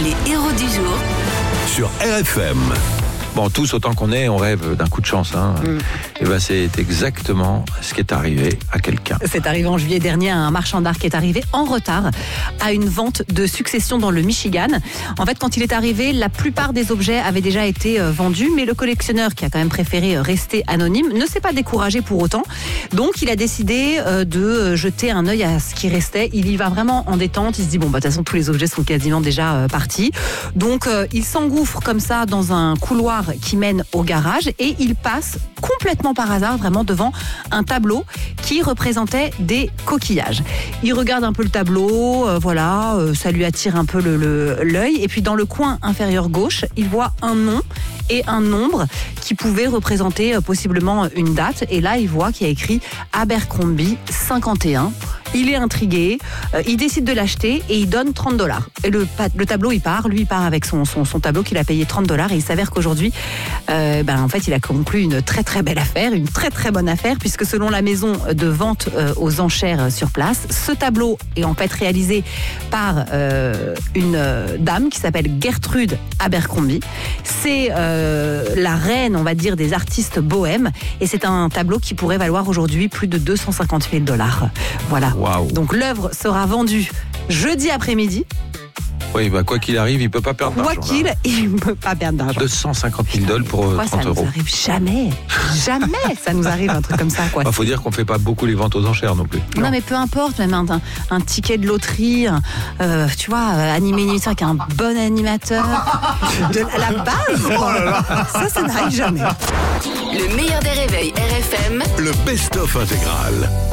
Les héros du jour sur RFM. Bon, tous autant qu'on est, on rêve d'un coup de chance. Et ben, c'est exactement ce qui est arrivé à quelqu'un. C'est arrivé en juillet dernier à un marchand d'art qui est arrivé en retard à une vente de succession dans le Michigan. En fait, quand il est arrivé, la plupart des objets avaient déjà été vendus, mais le collectionneur, qui a quand même préféré rester anonyme, ne s'est pas découragé pour autant. Donc, il a décidé de jeter un œil à ce qui restait. Il y va vraiment en détente. Il se dit, bon, de toute façon, tous les objets sont quasiment déjà partis. Donc, il s'engouffre comme ça dans un couloir qui mène au garage et il passe complètement par hasard vraiment devant un tableau qui représentait des coquillages. Il regarde un peu le tableau, ça lui attire un peu l'œil et puis dans le coin inférieur gauche, il voit un nom et un nombre qui pouvaient représenter possiblement une date et là il voit qu'il y a écrit Abercrombie 51. Il est intrigué, il décide de l'acheter et il donne $30. Et le tableau, lui, il part avec son tableau qu'il a payé $30 et il s'avère qu'aujourd'hui, en fait, il a conclu une très très belle affaire, une très très bonne affaire, puisque selon la maison de vente aux enchères sur place, ce tableau est en fait réalisé par une dame qui s'appelle Gertrude Abercrombie. C'est la reine, on va dire, des artistes bohèmes et c'est un tableau qui pourrait valoir aujourd'hui plus de $250 000. Voilà. Wow. Donc l'œuvre sera vendue jeudi après-midi. Oui, quoi qu'il arrive, il ne peut pas perdre d'argent. Il ne peut pas perdre d'argent. $250 000 pour 30 €. Ça nous arrive jamais. Jamais ça nous arrive un truc comme ça. Il faut dire qu'on ne fait pas beaucoup les ventes aux enchères non plus. Non, mais peu importe, même un ticket de loterie, tu vois, animé une émission avec un bon animateur, à la base, ça n'arrive jamais. Le meilleur des réveils RFM, Le best-of intégral.